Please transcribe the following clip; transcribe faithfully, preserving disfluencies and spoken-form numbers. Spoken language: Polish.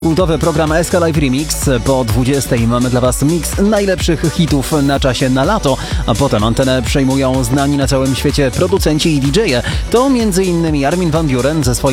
Kultowy program S K Live Remix. Po dwudziestej mamy dla Was miks najlepszych hitów na czasie na lato, a potem antenę przejmują znani na całym świecie producenci i D J-e. To między innymi Armin van Buuren ze swoim